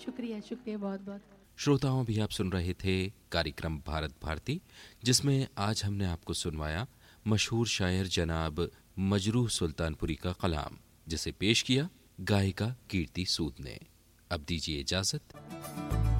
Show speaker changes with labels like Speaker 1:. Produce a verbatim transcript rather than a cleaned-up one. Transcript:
Speaker 1: शुक्रिया शुक्रिया बहुत बहुत।
Speaker 2: श्रोताओं, भी आप सुन रहे थे कार्यक्रम भारत भारती, जिसमें आज हमने आपको सुनवाया मशहूर शायर जनाब मजरूह सुल्तानपुरी का कलाम, जिसे पेश किया गायिका कीर्ति सूद ने। अब दीजिए इजाजत।